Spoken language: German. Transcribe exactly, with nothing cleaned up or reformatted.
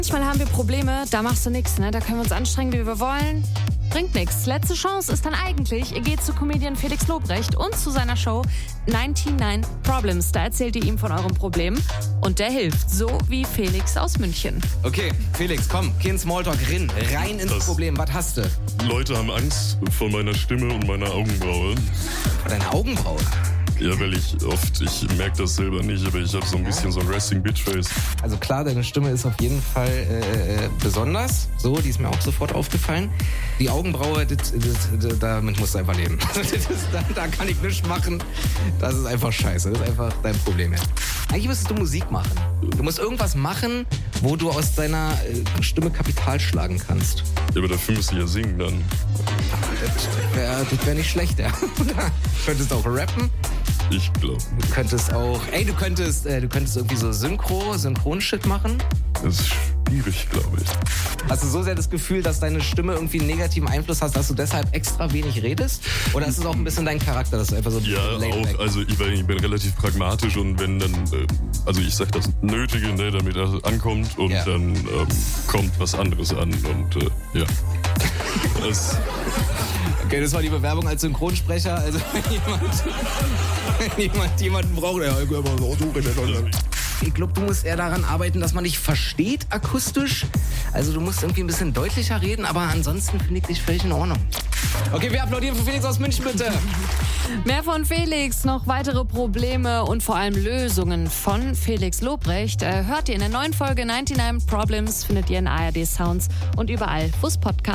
Manchmal haben wir Probleme, da machst du nichts, ne? Da können wir uns anstrengen, wie wir wollen. Bringt nichts. Letzte Chance ist dann eigentlich, ihr geht zu Comedian Felix Lobrecht und zu seiner Show neunundneunzig Problems. Da erzählt ihr ihm von eurem Problem und der hilft, so wie Felix aus München. Okay, Felix, komm, kein Smalltalk, rin, rein ins Das- Problem. Was hast du? Leute haben Angst vor meiner Stimme und meiner Augenbraue. Deine Augenbraue. Ja, weil ich oft, ich merke das selber nicht, aber ich habe so ein bisschen so ein Resting Bitch Face. Also klar, deine Stimme ist auf jeden Fall äh, äh, besonders. So, die ist mir auch sofort aufgefallen. Die Augenbraue, das, das, das, damit musst du einfach leben. Das ist, da, da kann ich nichts machen. Das ist einfach scheiße. Das ist einfach dein Problem jetzt. Eigentlich müsstest du Musik machen. Du musst irgendwas machen, wo du aus deiner äh, Stimme Kapital schlagen kannst. Ja, aber dafür müsste ich ja singen dann. Das wäre wär nicht schlecht, ja. Du könntest auch rappen. Ich glaube. Du könntest auch, ey, du könntest, äh, du könntest irgendwie so Synchro, Synchronshit machen. Das ist schwierig, glaube ich. Hast du so sehr das Gefühl, dass deine Stimme irgendwie einen negativen Einfluss hat, dass du deshalb extra wenig redest? Oder ist es auch ein bisschen dein Charakter, dass du einfach so Ja, laid back? auch. Also ich, weil ich bin relativ pragmatisch und wenn dann, äh, also ich sag das Nötige, ne, damit er ankommt und Ja. dann ähm, kommt was anderes an und äh, ja. Das, Okay, das war die Bewerbung als Synchronsprecher. Also wenn jemand, wenn jemand jemanden braucht, der immer so suchen. Ich glaube, du musst eher daran arbeiten, dass man dich versteht akustisch. Also du musst irgendwie ein bisschen deutlicher reden, aber ansonsten finde ich dich völlig in Ordnung. Okay, wir applaudieren für Felix aus München, bitte. Mehr von Felix, noch weitere Probleme und vor allem Lösungen von Felix Lobrecht äh, hört ihr in der neuen Folge neunundneunzig Problems, findet ihr in A R D Sounds und überall, wo es Podcasts